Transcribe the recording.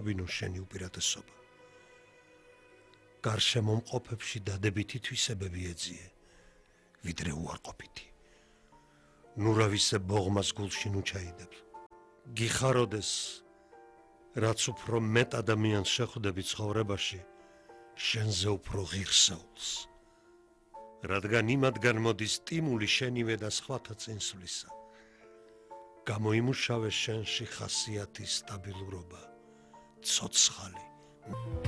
იცნობინო შენი უპირატესობა. გარშემომყოფებში დადებითი თვისებები ეძიე, ვიდრე უარყოფითი. ნურავისე ბოღმას გულში ნუ ჩაიდებ. გიხაროდეს, რაც უფრო მეტ ადამიანს შეხვდები ცხოვრებაში, შენზე უფრო ღირსეულს. რადგან იმათგან მოდის სტიმული შენივე და სხვათა წინსვლისა. გამოიმუშავე შენში ხასიათის სტაბილურობა, ცოცხალი.